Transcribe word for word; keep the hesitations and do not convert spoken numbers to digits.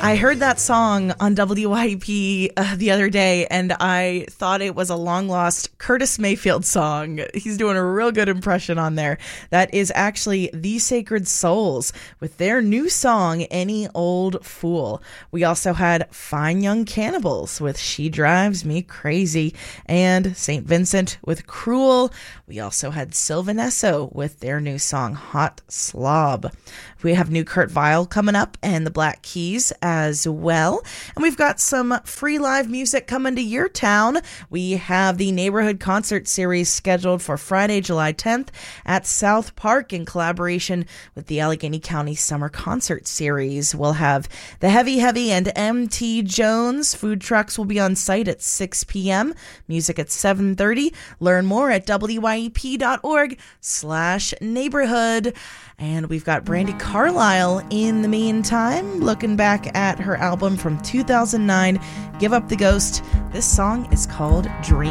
I heard that song on W Y P uh, the other day, and I thought it was a long-lost Curtis Mayfield song. He's doing a real good impression on there. That is actually The Sacred Souls with their new song, Any Old Fool. We also had Fine Young Cannibals with She Drives Me Crazy, and Saint Vincent with Cruel. We also had Sylvan Esso with their new song, Hot Slob. We have new Kurt Vile coming up, and the Black Keys as well. And we've got some free live music coming to your town. We have the Neighborhood Concert Series scheduled for Friday, July tenth at South Park in collaboration with the Allegheny County Summer Concert Series. We'll have the Heavy Heavy and M T Jones. Food trucks will be on site at six p.m. Music at seven thirty. Learn more at W Y E P dot org slash neighborhood. And we've got Brandi Carlile in the meantime, looking back at her album from two thousand nine, Give Up the Ghost. This song is called Dream.